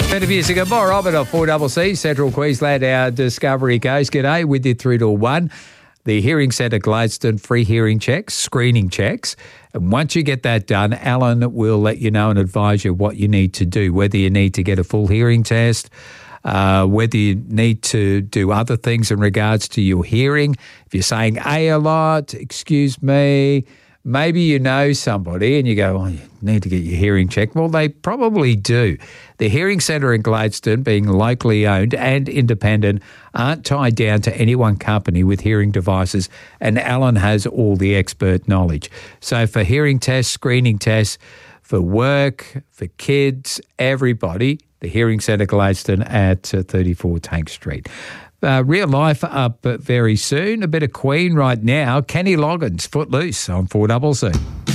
Bit of music and more of it on 4CC, Central Queensland, our Discovery Coast. G'day, with you through to 1. The Hearing Centre Gladstone, free hearing checks, screening checks. And once you get that done, Alan will let you know and advise you what you need to do, whether you need to get a full hearing test, whether you need to do other things in regards to your hearing. If you're saying a lot, excuse me, maybe you know somebody and you go, you need to get your hearing checked. Well, they probably do. The Hearing Centre in Gladstone, being locally owned and independent, aren't tied down to any one company with hearing devices, and Alan has all the expert knowledge. So for hearing tests, screening tests, for work, for kids, everybody, the Hearing Centre Gladstone at 34 Tank Street. Real life up very soon. A bit of Queen right now. Kenny Loggins, Footloose on 4CC.